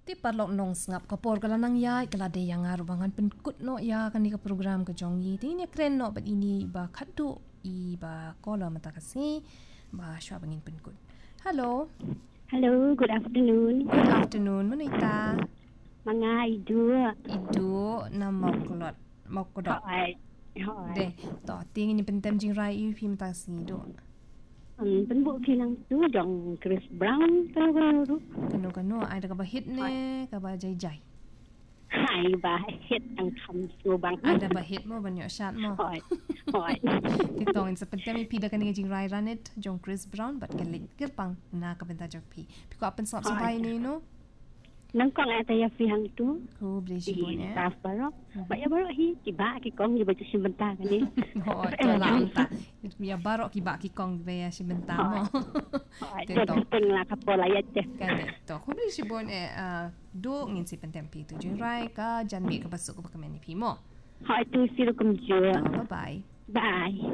Ti parlok nong sngap kapor kala nang ya kala de yang aru bangan penkut no ya kan di program ke jongi ti ni keren no bat ini ba khadu I ba kola mata kasi ba shwa bangin penkut. Hello. Hello, good afternoon. Good afternoon. Mana ita? Mga idu. Idu na maukodot. Hỏi. De, to ting ni pentem jing rai yu phim ta si do. Bên bộ khi năng tu dòng Chris Brown tao ru. Kano ai da ka ba hit ne ka ba jai jai. Hai ba hit ang kham su bang. Ada ba hit mo ban yo shat mo. Hỏi. Ti tong in sa pentem pi da kan jing rai ranet jong Chris Brown bat kelik kirpang na ka benta jok pi. Pi ko apen sap sabai ni no. Nang kong ata ya fi hang tu. Ko ble si bon ya. Taf barok. Ba ya barok hi ki ba ki kong ni ba si benta kan ni. Ho to lam ta. Ya barok ki ba ki kong be ya si benta mo. Hỏi. Teng la ka pola ya che. Kan to ko ble si bon do ngin si pentem pi tu jing rai ka jan mi ka basuk ka kemeni pi mo. Hỏi tu si ru kum ju. Bye bye. Bye.